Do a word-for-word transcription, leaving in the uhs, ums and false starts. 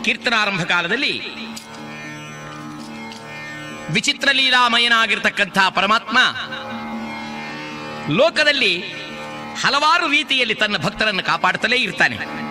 ಕೀರ್ತನಾರಂಭ ಕಾಲದಲ್ಲಿ ವಿಚಿತ್ರ ಲೀಲಾಮಯನಾಗಿರ್ತಕ್ಕಂಥ ಪರಮಾತ್ಮ ಲೋಕದಲ್ಲಿ ಹಲವಾರು ರೀತಿಯಲ್ಲಿ ತನ್ನ ಭಕ್ತರನ್ನು ಕಾಪಾಡುತ್ತಲೇ ಇರ್ತಾನೆ.